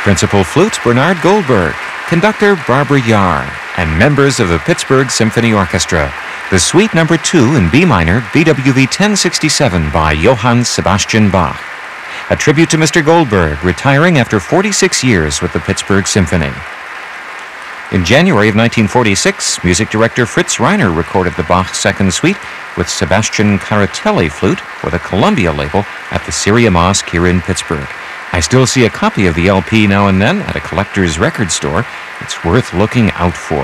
Principal flute Bernard Goldberg, conductor Barbara Yahr, and members of the Pittsburgh Symphony Orchestra. The Suite No. 2 in B minor, BWV 1067 by Johann Sebastian Bach. A tribute to Mr. Goldberg, retiring after 46 years with the Pittsburgh Symphony. In January of 1946, music director Fritz Reiner recorded the Bach Second Suite with Sebastian Caratelli flute for the Columbia label at the Syria Mosque here in Pittsburgh. I still see a copy of the LP now and then at a collector's record store. It's worth looking out for.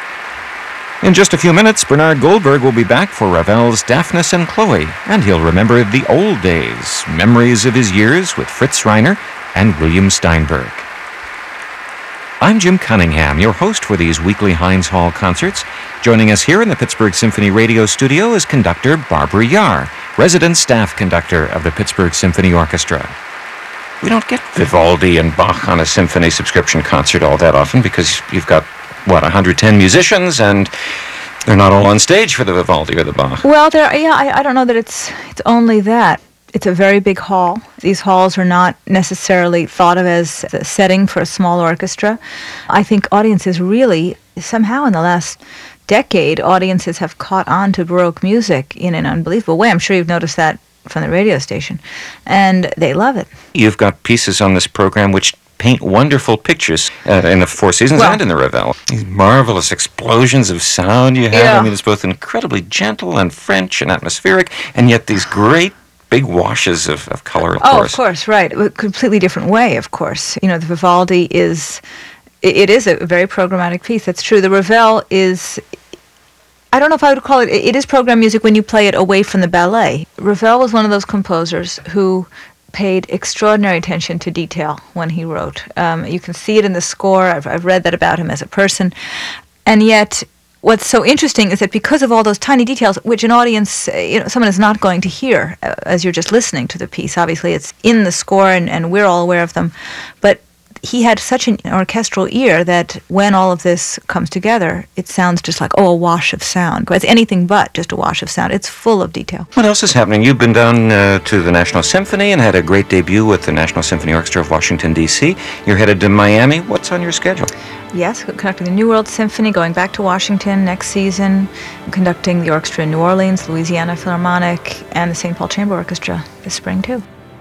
In just a few minutes, Bernard Goldberg will be back for Ravel's Daphnis and Chloe, and he'll remember the old days, memories of his years with Fritz Reiner and William Steinberg. I'm Jim Cunningham, your host for these weekly Heinz Hall concerts. Joining us here in the Pittsburgh Symphony Radio Studio is conductor Barbara Yahr, resident staff conductor of the Pittsburgh Symphony Orchestra. We don't get Vivaldi and Bach on a symphony subscription concert all that often because you've got, 110 musicians, and they're not all on stage for the Vivaldi or the Bach. Well, I don't know that it's only that. It's a very big hall. These halls are not necessarily thought of as a setting for a small orchestra. I think audiences really, somehow in the last decade, audiences have caught on to Baroque music in an unbelievable way. I'm sure you've noticed that from the radio station, and they love it. You've got pieces on this program which paint wonderful pictures in the Four Seasons and in the Ravel. These marvelous explosions of sound you have. Yeah. I mean, it's both incredibly gentle and French and atmospheric, and yet these great big washes of color, of course. Of course, right. A completely different way, of course. You know, the Vivaldi is a very programmatic piece. That's true. The Ravel is, I don't know if I would call it, it is program music when you play it away from the ballet. Ravel was one of those composers who paid extraordinary attention to detail when he wrote. You can see it in the score. I've read that about him as a person. And yet, what's so interesting is that because of all those tiny details, which an audience, someone is not going to hear as you're just listening to the piece. Obviously, it's in the score, and we're all aware of them. But he had such an orchestral ear that when all of this comes together, it sounds just like, a wash of sound. It's anything but just a wash of sound. It's full of detail. What else is happening? You've been down to the National Symphony and had a great debut with the National Symphony Orchestra of Washington, D.C. You're headed to Miami. What's on your schedule? Yes, conducting the New World Symphony, going back to Washington next season, conducting the orchestra in New Orleans, Louisiana Philharmonic, and the St. Paul Chamber Orchestra this spring, too.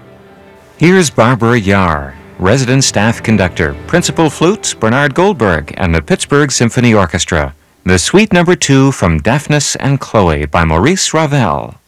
Here's Barbara Yahr, resident staff conductor, principal flute Bernard Goldberg, and the Pittsburgh Symphony Orchestra. The Suite No. 2 from Daphnis and Chloe by Maurice Ravel.